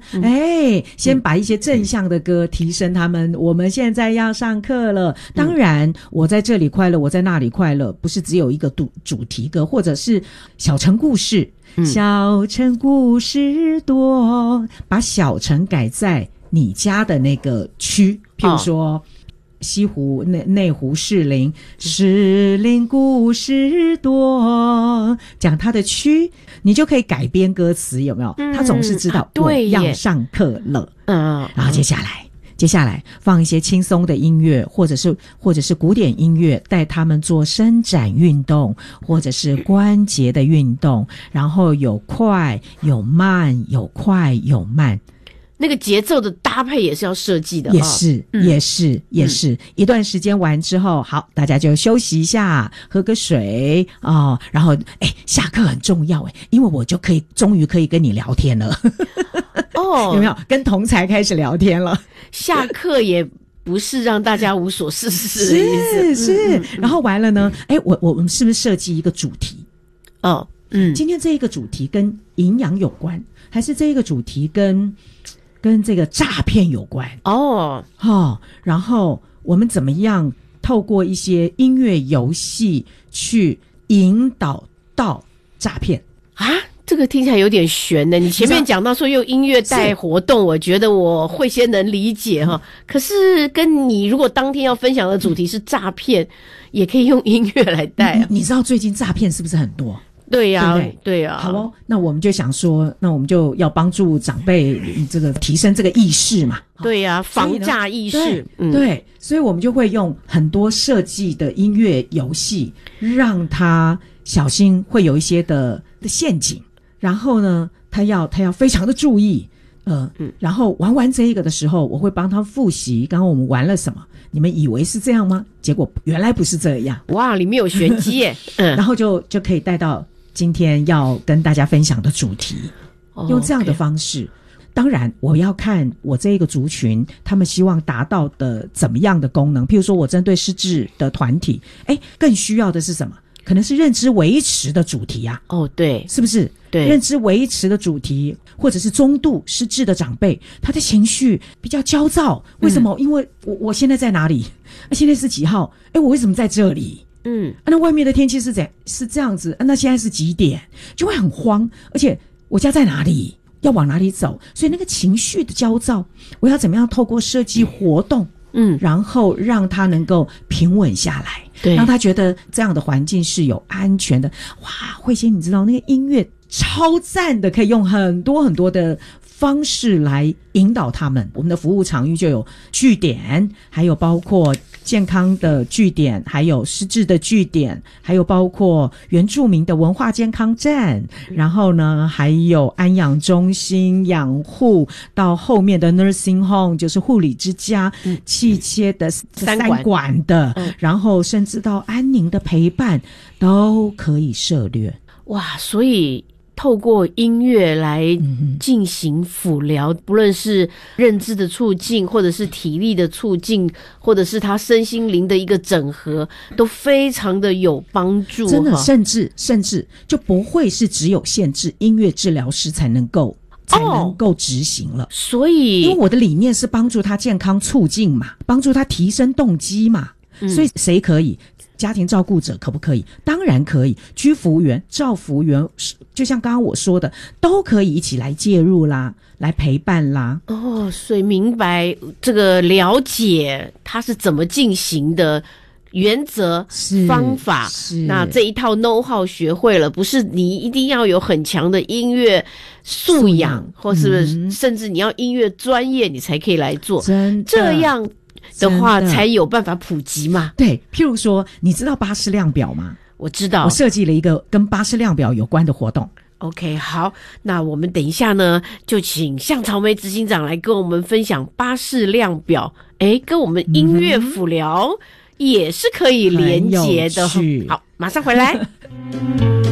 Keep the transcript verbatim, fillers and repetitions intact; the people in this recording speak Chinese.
嗯、哎，先把一些正向的歌提升他们、嗯、我们现在要上课了。当然、嗯、我在这里快乐，我在那里快乐，不是只有一个主主题歌，或者是小城故事、嗯、小城故事多，把小城改在你家的那个区，譬如说、哦西湖内内湖士林，士林故事多，讲他的区，你就可以改编歌词，有没有？嗯、他总是知道、啊、我要上课了。嗯，然后接下来，接下来放一些轻松的音乐，或者是或者是古典音乐，带他们做伸展运动，或者是关节的运动，然后有快有慢，有快有慢。 那个节奏的搭配也是要设计的， 也是、哦、也是、嗯、也是、嗯、一段时间完之后，好，大家就休息一下，喝个水哦，然后哎，下课很重要哎，因为我就可以终于可以跟你聊天了哦，有没有跟同才开始聊天了？ 下课也不是让大家无所事事的意思， 是是、嗯嗯、然后完了呢，哎，我我们是不是设计一个主题？哦，嗯，今天这一个主题跟营养有关，还是这一个主题跟跟这个诈骗有关哦，哦，然后我们怎么样透过一些音乐游戏去引导到诈骗啊？这个听起来有点悬呢。你前面讲到说用音乐带活动，我觉得我会先能理解哈。可是跟你如果当天要分享的主题是诈骗，嗯、也可以用音乐来带啊。 你, 你知道最近诈骗是不是很多？ 对呀、啊， 对, 对, 对呀、啊。 好哦，那我们就想说，那我们就要帮助长辈这个提升这个意识嘛。 对呀、啊，防诈意识。 对、嗯、对，所以我们就会用很多设计的音乐游戏，让他小心会有一些的的陷阱。然后呢，他要他要非常的注意，呃，嗯，然后玩完这一个的时候，我会帮他复习刚刚我们玩了什么。你们以为是这样吗？结果原来不是这样。 哇，里面有玄机耶！嗯， 然后就就可以带到今天要跟大家分享的主题，哦、用这样的方式。Okay. 当然，我要看我这一个族群他们希望达到的怎么样的功能。譬如说，我针对失智的团体，哎，更需要的是什么？可能是认知维持的主题啊。 哦，对， 是不是？ 对， 认知维持的主题，或者是中度失智的长辈，他的情绪比较焦躁，为什么？嗯、因为我我现在在哪里？啊，现在是几号？哎，我为什么在这里？嗯，啊、那外面的天气是怎是这样子？啊，那现在是几点？就会很慌，而且我家在哪里？要往哪里走？所以那个情绪的焦躁，我要怎么样透过设计活动？嗯，然后让他能够平稳下来，对，让他觉得这样的环境是有安全的。哇，慧仙，你知道那个音乐超赞的，可以用很多很多的方式来引导他们。我们的服务场域就有据点，还有包括健康的据点，还有失智的据点，还有包括原住民的文化健康站，然后呢还有安养中心养护，到后面的 nursing home 就是护理之家，嗯、气切的三管的，嗯、然后甚至到安宁的陪伴都可以涉略。 哇，所以透过音乐来进行辅疗，不论是认知的促进，或者是体力的促进，或者是他身心灵的一个整合，都非常的有帮助。 真的，甚至甚至就不会是只有限制音乐治疗师才能够才能够执行了。 所以， 因为我的理念是帮助他健康促进嘛，帮助他提升动机嘛，嗯、所以谁可以？家庭照顾者可不可以？当然可以。居服员、照服员，就像刚刚我说的，都可以一起来介入啦，来陪伴啦。 哦，所以明白这个了解它是怎么进行的原则、方法。那这一套 know how 学会了，不是你一定要有很强的音乐素养，或是、嗯、甚至你要音乐专业，你才可以来做。 真的这样的话才有办法普及嘛。 对，譬如说你知道巴氏量表吗？ 我知道， 我设计了一个跟巴氏量表有关的活动。 OK， 好，那我们等一下呢就请向朝梅执行长来跟我们分享巴氏量表，诶，跟我们音乐辅疗也是可以连结的。好，马上回来